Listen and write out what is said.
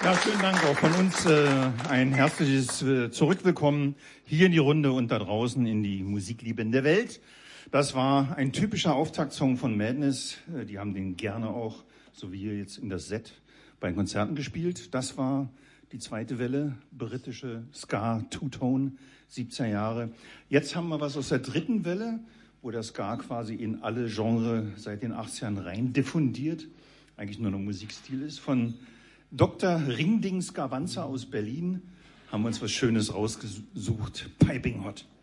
Ja, schönen Dank auch von uns. Ein herzliches Zurückwillkommen hier in die Runde und da draußen in die musikliebende Welt. Das war ein typischer Auftaktsong von Madness. Die haben den gerne auch, so wie hier jetzt in das Set, bei Konzerten gespielt. Das war die zweite Welle, britische Ska, Two-Tone, 70er Jahre. Jetzt haben wir was aus der dritten Welle, wo der Ska quasi in alle Genres seit den 80ern rein diffundiert, eigentlich nur noch Musikstil ist. Von Dr. Ringding Skavanza aus Berlin haben wir uns was Schönes rausgesucht. Piping Hot.